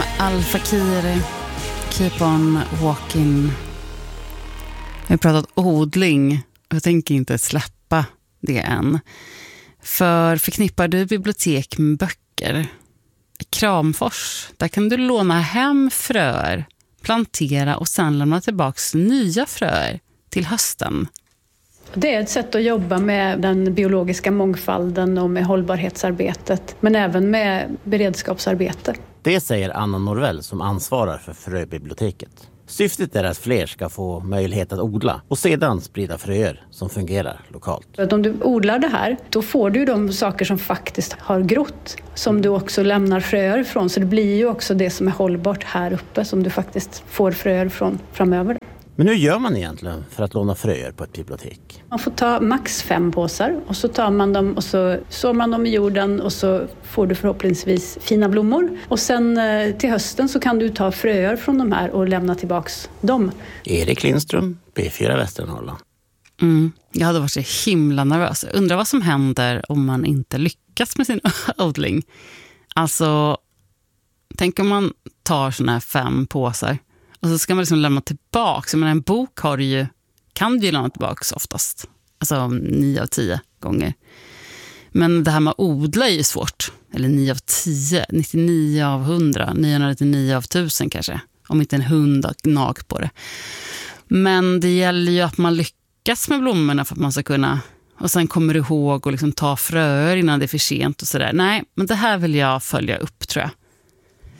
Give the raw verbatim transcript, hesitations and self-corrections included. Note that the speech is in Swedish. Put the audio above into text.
Islam Al-Fakir, Keep on walking. Vi har pratat odling och jag tänker inte släppa det än. För förknippar du bibliotek med böcker? I Kramfors, där kan du låna hem fröer, plantera och sen lämna tillbaka nya fröer till hösten. Det är ett sätt att jobba med den biologiska mångfalden och med hållbarhetsarbetet, men även med beredskapsarbete. Det säger Anna Norvell som ansvarar för fröbiblioteket. Syftet är att fler ska få möjlighet att odla och sedan sprida fröer som fungerar lokalt. Om du odlar det här, då får du de saker som faktiskt har grott, som du också lämnar fröer från. Så det blir ju också det som är hållbart här uppe som du faktiskt får fröer från framöver. Men hur gör man egentligen för att låna fröer på ett bibliotek? Man får ta max fem påsar och så tar man dem och så sår man dem i jorden och så får du förhoppningsvis fina blommor. Och sen till hösten så kan du ta fröer från de här och lämna tillbaks dem. Erik Lindström, P fyra Västernorrland. Mm, jag hade varit så himla nervös. Jag undrar vad som händer om man inte lyckas med sin odling. Alltså, tänk om man tar såna här fem påsar. Och så ska man liksom lämna tillbaka. Men en bok har du ju, kan du ju lämna tillbaka oftast. Alltså nio av tio gånger. Men det här med att odla är ju svårt. Eller nio av tio, nittionio av hundra, niohundranittionio av tusen kanske. Om inte en hund har gnag på det. Men det gäller ju att man lyckas med blommorna för att man ska kunna. Och sen kommer du ihåg och liksom ta fröer innan det är för sent och sådär. Nej, men det här vill jag följa upp tror jag.